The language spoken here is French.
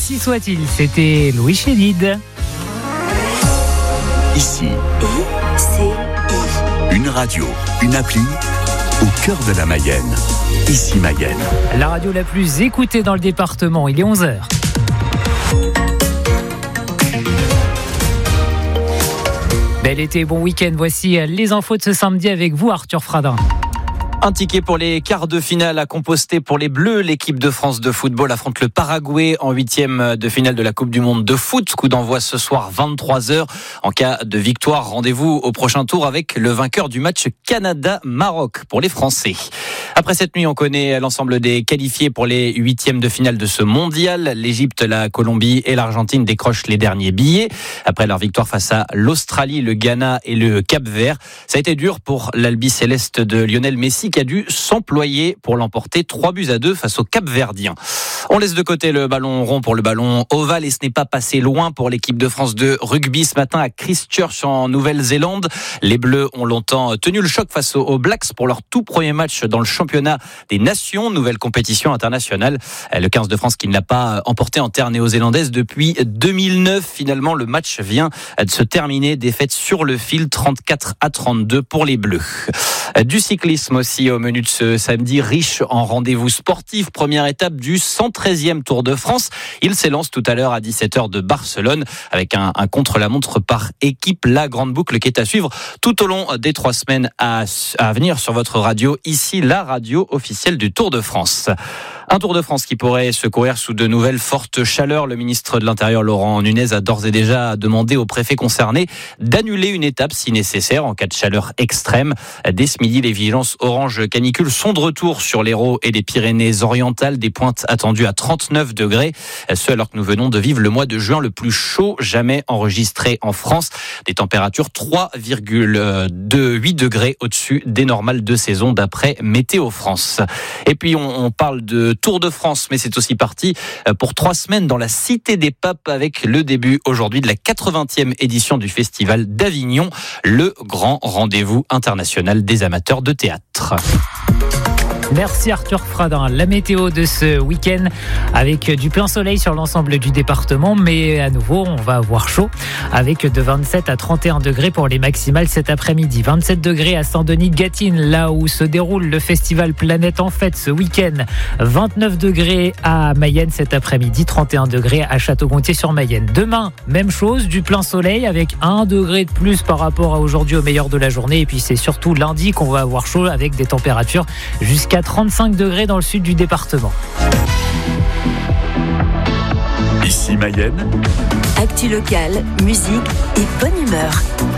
Ainsi soit-il, c'était Louis Chédid. Ici, une radio, une appli au cœur de la Mayenne. Ici Mayenne. La radio la plus écoutée dans le département, il est 11h. Bel été, bon week-end, voici les infos de ce samedi avec vous Arthur Fradin. Un ticket pour les quarts de finale à composter pour les Bleus. L'équipe de France de football affronte le Paraguay en 8e de finale de la Coupe du Monde de foot. Coup d'envoi ce soir 23h. En cas de victoire, rendez-vous au prochain tour avec le vainqueur du match Canada-Maroc pour les Français. Après cette nuit, on connaît l'ensemble des qualifiés pour les 8e de finale de ce mondial. L'Égypte, la Colombie et l'Argentine décrochent les derniers billets. Après leur victoire face à l'Australie, le Ghana et le Cap-Vert. Ça a été dur pour l'Albi Céleste de Lionel Messi qui a dû s'employer pour l'emporter 3-2 face aux Cap-Verdiens. On laisse de côté le ballon rond pour le ballon ovale et ce n'est pas passé loin pour l'équipe de France de rugby ce matin à Christchurch en Nouvelle-Zélande. Les Bleus ont longtemps tenu le choc face aux Blacks pour leur tout premier match dans le championnat des nations, nouvelle compétition internationale. Le 15 de France qui ne l'a pas emporté en terre néo-zélandaise depuis 2009. Finalement, le match vient de se terminer. Défaite sur le fil 34-32 pour les Bleus. Du cyclisme aussi au menu de ce samedi, riche en rendez-vous sportifs. Première étape du 113e Tour de France. Il s'élance tout à l'heure à 17h de Barcelone avec un contre-la-montre par équipe. La grande boucle qui est à suivre tout au long des 3 semaines à venir sur votre radio. Ici, la radio officielle du Tour de France. Un Tour de France qui pourrait se courir sous de nouvelles fortes chaleurs. Le ministre de l'Intérieur, Laurent Nunez, a d'ores et déjà demandé aux préfets concernés d'annuler une étape si nécessaire en cas de chaleur extrême. Dès ce midi, les vigilances orange canicule sont de retour sur l'Hérault et les Pyrénées-Orientales. Des pointes attendues à 39 degrés. Ce alors que nous venons de vivre le mois de juin le plus chaud jamais enregistré en France. Des températures 3,8 degrés au-dessus des normales de saison d'après Météo France. Et puis on parle de Tour de France, mais c'est aussi parti pour 3 semaines dans la Cité des Papes avec le début aujourd'hui de la 80e édition du Festival d'Avignon, le grand rendez-vous international des amateurs de théâtre. Merci Arthur Fradin. La météo de ce week-end avec du plein soleil sur l'ensemble du département, mais à nouveau on va avoir chaud avec de 27 à 31 degrés pour les maximales cet après-midi. 27 degrés à Saint-Denis-de-Gâtine, là où se déroule le festival Planète en Fête ce week-end. 29 degrés à Mayenne cet après-midi, 31 degrés à Château-Gontier-sur-Mayenne. Demain, même chose, du plein soleil avec 1 degré de plus par rapport à aujourd'hui au meilleur de la journée. Et puis c'est surtout lundi qu'on va avoir chaud avec des températures jusqu'à 35 degrés dans le sud du département. Ici Mayenne. Actu locale, musique et bonne humeur.